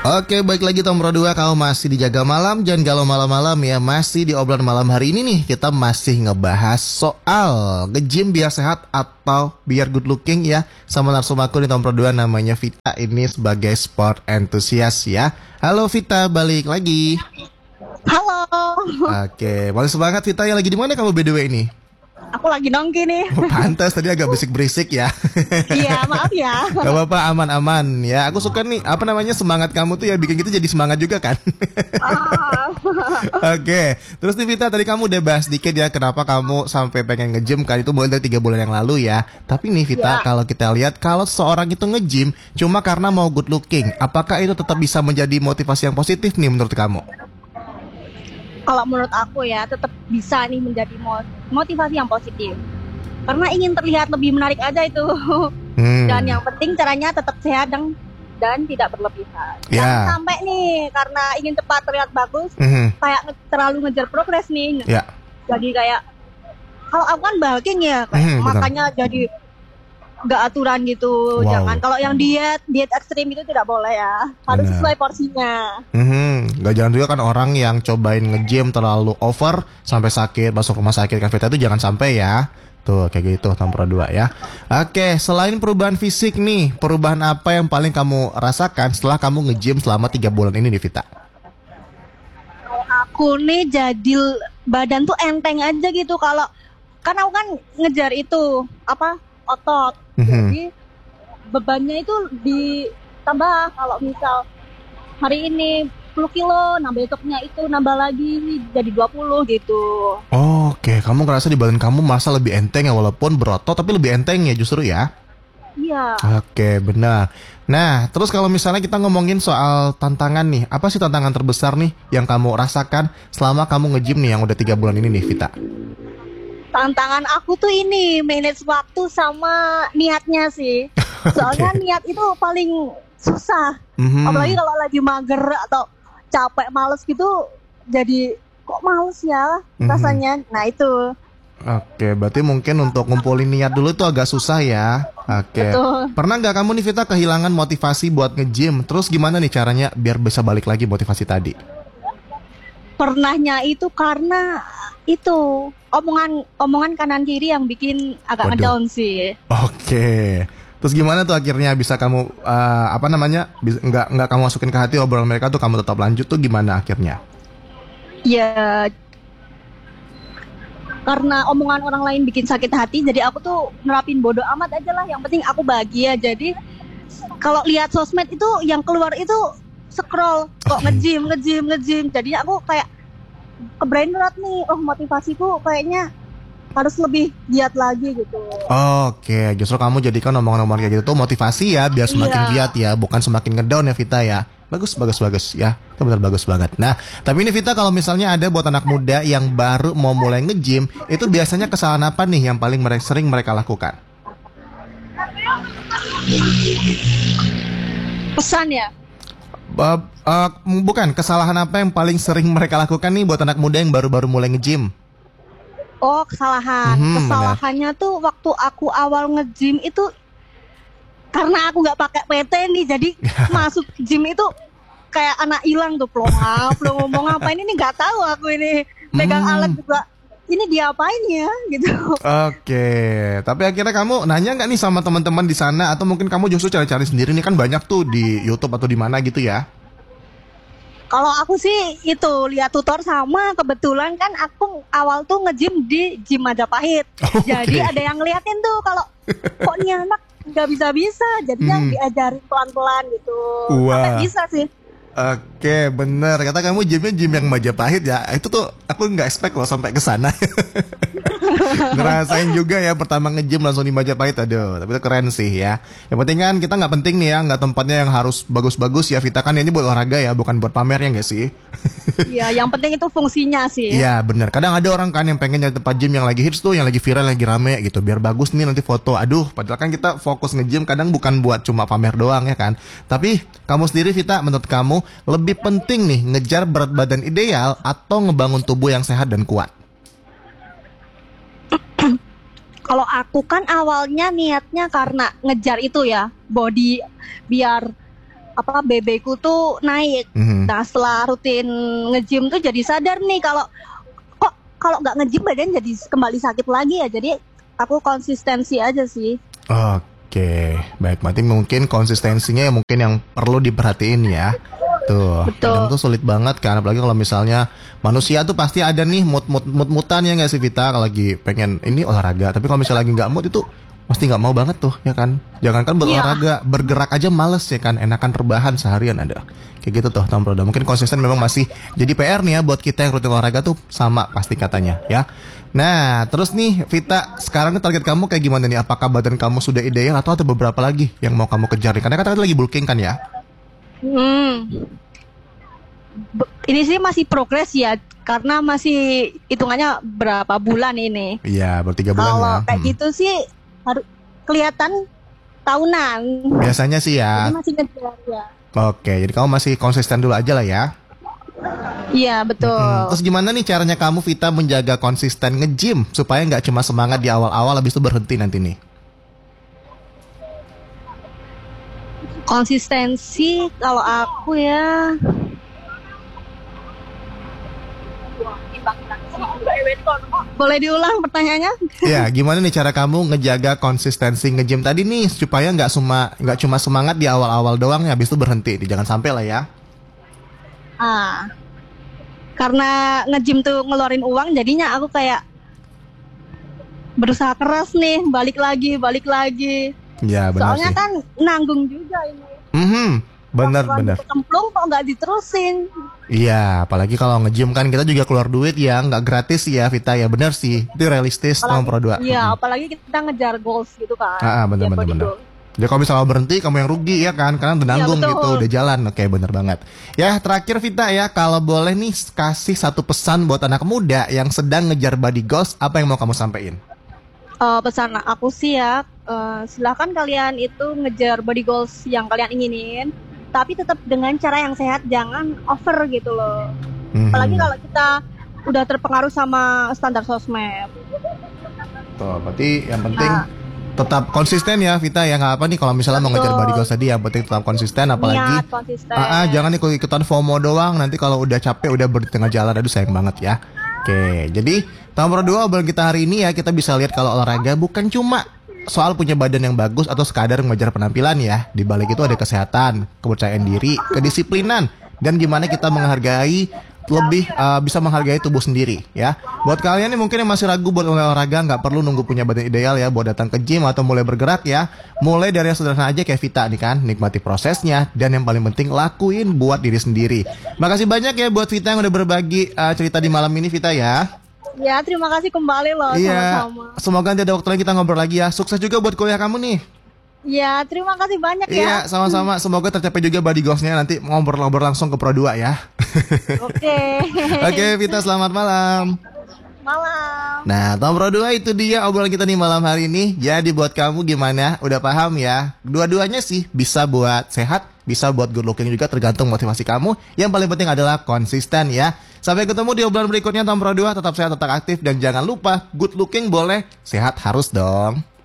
Oke, baik lagi Tom Pro 2, kamu masih dijaga malam. Jangan galau malam-malam ya. Masih di obrolan malam hari ini nih, kita masih ngebahas soal nge-gym biar sehat atau biar good looking ya. Sama narsum aku di Tom Pro 2 namanya Vita, ini sebagai sport enthusiast ya. Halo Vita, balik lagi. Halo, Oke, paling semangat Vita. Yang lagi di mana kamu BDW ini? aku lagi nongki nih. Pantas tadi agak berisik-berisik ya. Iya, maaf ya. Gak apa-apa, aman-aman ya. Aku suka nih, apa namanya, semangat kamu tuh ya, bikin kita jadi semangat juga kan. Oke, terus nih Vita, tadi kamu udah bahas dikit ya kenapa kamu sampai pengen nge-gym kan, itu mulai dari 3 bulan yang lalu ya. Tapi nih Vita, Ya. kalau kita lihat, kalau seorang itu nge-gym cuma karena mau good looking, apakah itu tetap bisa menjadi motivasi yang positif nih menurut kamu? Kalau menurut aku ya, tetap bisa nih menjadi motivasi yang positif. Karena ingin terlihat lebih menarik aja itu. Dan yang penting caranya tetap sehat dan tidak berlebihan. Ya. Jangan sampai nih karena ingin cepat terlihat bagus, kayak terlalu ngejar progres nih. Ya. Jadi kayak kalau aku kan bulking ya, kayak makanya jadi nggak aturan gitu. Wow. Jangan kalau yang diet ekstrim itu tidak boleh ya. Harus Benar. sesuai porsinya. Gak jangan juga kan orang yang cobain nge-gym terlalu over sampai sakit, masuk rumah sakit kan Vita, itu jangan sampai ya. Tuh kayak gitu Tom Pro 2 ya. Oke, selain perubahan fisik nih, perubahan apa yang paling kamu rasakan setelah kamu nge-gym selama 3 bulan ini nih Vita? Kalau aku nih jadi badan tuh enteng aja gitu. Kalau kan aku kan ngejar itu apa otot. Jadi bebannya itu ditambah. Kalau misal hari ini 10 kilo, nah besoknya itu nambah lagi jadi 20 gitu. Oke, kamu ngerasa di badan kamu masa lebih enteng ya, walaupun berotot tapi lebih enteng ya justru ya? Iya. Oke, benar. Nah, terus kalau misalnya kita ngomongin soal tantangan nih, apa sih tantangan terbesar nih yang kamu rasakan selama kamu nge-gym nih yang udah 3 bulan ini nih Vita? Tantangan aku tuh ini manage waktu sama niatnya sih. Soalnya niat itu paling susah. Apalagi kalau lagi mager atau capek males gitu, jadi kok males ya rasanya. Nah itu. Oke, berarti mungkin untuk ngumpulin niat dulu tuh agak susah ya. Oke. Betul. Pernah nggak kamu nih Vita kehilangan motivasi buat nge-gym? Terus gimana nih caranya biar bisa balik lagi motivasi tadi? Pernahnya itu karena itu omongan kanan kiri yang bikin agak Waduh. ngedown sih. Oke. Terus gimana tuh akhirnya bisa kamu apa namanya? Nggak kamu masukin ke hati obrolan mereka tuh, kamu tetap lanjut tuh gimana akhirnya? Ya karena omongan orang lain bikin sakit hati, jadi aku tuh nerapin bodo amat aja lah. Yang penting aku bahagia. Jadi kalau lihat sosmed itu yang keluar itu scroll kok nge-gym. Jadi aku kayak kebrainrot nih. Oh, motivasiku kayaknya harus lebih giat lagi gitu. Oke, justru kamu jadikan omongan-omongan kayak gitu tuh motivasi ya, biar semakin Iya. giat ya, bukan semakin ngedown ya Vita ya. Bagus ya, itu benar bagus banget. Nah, tapi ini Vita, kalau misalnya ada buat anak muda yang baru mau mulai nge-gym, itu biasanya kesalahan apa nih yang paling sering mereka lakukan? Pesan ya. Bukan, kesalahan apa yang paling sering mereka lakukan nih buat anak muda yang baru-baru mulai nge-gym? Oh, kesalahan. Kesalahannya tuh waktu aku awal nge-gym itu karena aku nggak pakai PT nih, jadi masuk gym itu kayak anak hilang tuh, plong ngomong apa ini nggak tahu aku ini pegang alat juga. Ini diapain ya gitu. Oke, tapi akhirnya kamu nanya nggak nih sama teman-teman di sana, atau mungkin kamu justru cari-cari sendiri nih, kan banyak tuh di YouTube atau di mana gitu ya? Kalau aku sih itu lihat tutor, sama kebetulan kan aku awal tuh nge-gym di gym Majapahit. Jadi ada yang ngeliatin tuh kalau kok nih anak nggak bisa-bisa, jadinya diajarin pelan-pelan gitu. Sampai bisa sih. Oke, bener. Kata kamu gymnya gym yang Majapahit ya. Itu tuh aku nggak expect loh sampai ke sana. Ngerasain juga ya pertama nge-gym langsung di Majapahit. Aduh, tapi itu keren sih ya. Yang penting kan kita nggak penting nih ya, nggak tempatnya yang harus bagus-bagus ya Vita, kan ini buat olahraga ya, bukan buat pamer ya nggak sih? Iya, yang penting itu fungsinya sih. Iya bener. Kadang ada orang kan yang pengen nyari tempat gym yang lagi hits tuh, yang lagi viral, yang lagi rame gitu, biar bagus nih nanti foto. Aduh, padahal kan kita fokus nge-gym kadang bukan buat cuma pamer doang ya kan. Tapi kamu sendiri Vita, menurut kamu lebih penting nih ngejar berat badan ideal atau ngebangun tubuh yang sehat dan kuat? Kalau aku kan awalnya niatnya karena ngejar itu ya, body biar apa BB-ku tuh naik. Nah, setelah rutin nge-gym tuh jadi sadar nih kalau kok kalau nggak nge-gym badan jadi kembali sakit lagi ya. Jadi aku konsistensi aja sih. Oke, baik. Berarti mungkin konsistensinya yang mungkin yang perlu diperhatiin ya. Tuh, Betul. kadang tuh sulit banget kan, apalagi kalau misalnya manusia tuh pasti ada nih mood-mutan ya nggak sih Vita, kalau lagi pengen ini olahraga, tapi kalau misalnya lagi nggak mood itu pasti nggak mau banget tuh ya kan. Jangankan berolahraga, bergerak aja males ya kan, enakan rebahan seharian ada. Kayak gitu tuh Tom Proda. Mungkin konsisten memang masih jadi PR nih ya buat kita yang rutin olahraga tuh sama pasti katanya ya. Nah, terus nih Vita, sekarang nih target kamu kayak gimana nih? Apakah badan kamu sudah ideal atau ada beberapa lagi yang mau kamu kejar nih? Karena katanya lagi bulking kan ya? Ini sih masih progres ya, karena masih hitungannya berapa bulan ini. Iya, baru 3 bulan ya. Kalau kayak gitu sih harus kelihatan tahunan. Biasanya sih ya. Jadi masih ngejar ya. Oke, jadi kamu masih konsisten dulu aja lah ya. Iya betul. Terus gimana nih caranya kamu Vita menjaga konsisten nge-gym supaya nggak cuma semangat di awal-awal habis itu berhenti nanti nih? Konsistensi kalau aku ya, boleh diulang pertanyaannya? Ya, gimana nih cara kamu ngejaga konsistensi nge-gym tadi nih supaya nggak cuma semangat di awal-awal doang ya habis itu berhenti. Jangan sampai lah ya. Karena nge-gym tuh ngeluarin uang, jadinya aku kayak berusaha keras nih, balik lagi. Ya, benar Soalnya sih. kan nanggung juga ini. Bener. Kemplung kok nggak diterusin. Iya, apalagi kalau nge-gym kan kita juga keluar duit ya, nggak gratis ya Vita ya, bener sih. Itu realistis nomor Pro 2. Iya, apalagi kita ngejar goals gitu kan. Bener. Jadi kalau misalnya berhenti kamu yang rugi ya kan, karena udah nanggung betul. gitu, udah jalan. Oke, bener banget. Ya, terakhir Vita ya, kalau boleh nih kasih satu pesan buat anak muda yang sedang ngejar body goals, apa yang mau kamu sampaikan? Pesan aku sih ya, silahkan kalian itu ngejar body goals yang kalian inginin, tapi tetap dengan cara yang sehat, jangan over gitu loh. Apalagi kalau kita udah terpengaruh sama standar sosmed. Tuh, berarti yang penting tetap konsisten ya Vita ya, nggak apa nih kalau misalnya mau ngejar body goals tadi, yang penting tetap konsisten, apalagi Niat, konsisten. jangan ikut-ikutan FOMO doang, nanti kalau udah capek udah berhenti tengah jalan, aduh sayang banget ya. Oke, jadi nomor 2 obrolan kita hari ini ya, kita bisa lihat kalau olahraga bukan cuma soal punya badan yang bagus atau sekadar mengejar penampilan ya. Di balik itu ada kesehatan, kepercayaan diri, kedisiplinan, dan gimana kita menghargai bisa menghargai tubuh sendiri ya. Buat kalian yang mungkin yang masih ragu buat mulai olahraga, nggak perlu nunggu punya badan ideal ya buat datang ke gym atau mulai bergerak ya. Mulai dari yang sederhana aja kayak Vita nih kan, nikmati prosesnya, dan yang paling penting lakuin buat diri sendiri. Makasih banyak ya buat Vita yang udah berbagi cerita di malam ini Vita ya. Ya, terima kasih kembali loh, sama-sama. Semoga nanti ada waktu lagi kita ngobrol lagi ya. Sukses juga buat kuliah kamu nih. Ya, terima kasih banyak ya. Iya, sama-sama. Semoga tercapai juga body goals-nya, nanti ngobrol-ngobrol langsung ke Pro 2 ya. Oke. Oke, Vita, selamat malam. Malam. Nah, Tom Pro 2 itu dia obrolan kita nih malam hari ini. Jadi buat kamu gimana? Udah paham ya? Dua-duanya sih bisa buat sehat, bisa buat good looking juga, tergantung motivasi kamu. Yang paling penting adalah konsisten ya. Sampai ketemu di obrolan berikutnya Tom Pro 2. Tetap sehat, tetap aktif, dan jangan lupa good looking boleh, sehat harus dong.